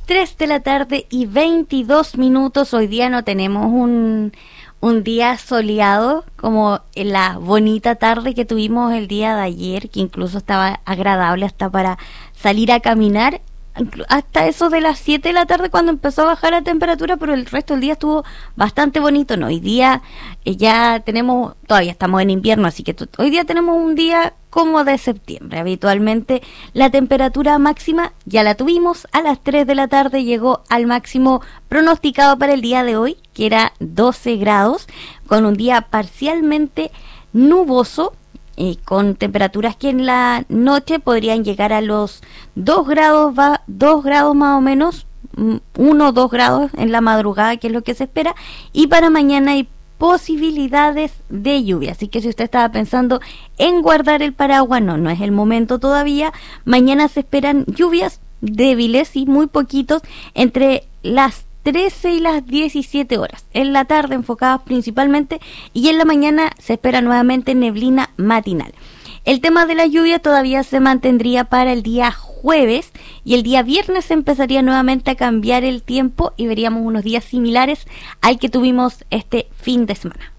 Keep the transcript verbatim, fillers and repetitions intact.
tres de la tarde y veintidós minutos. Hoy día no tenemos un, un día soleado como en la bonita tarde que tuvimos el día de ayer, que incluso estaba agradable hasta para salir a caminar, hasta eso de las siete de la tarde cuando empezó a bajar la temperatura, pero el resto del día estuvo bastante bonito. No, hoy día eh, ya tenemos, todavía estamos en invierno, así que t- hoy día tenemos un día como de septiembre. Habitualmente la temperatura máxima ya la tuvimos a las tres de la tarde, llegó al máximo pronosticado para el día de hoy, que era doce grados, con un día parcialmente nuboso, y con temperaturas que en la noche podrían llegar a los dos grados, va, dos grados más o menos, uno o dos grados en la madrugada, que es lo que se espera, y para mañana hay posibilidades de lluvia, así que si usted estaba pensando en guardar el paraguas, no, no es el momento todavía. Mañana se esperan lluvias débiles y muy poquitos entre las trece y las diecisiete horas, en la tarde enfocadas principalmente, y en la mañana se espera nuevamente neblina matinal. El tema de la lluvia todavía se mantendría para el día jueves, y el día viernes empezaría nuevamente a cambiar el tiempo y veríamos unos días similares al que tuvimos este fin de semana.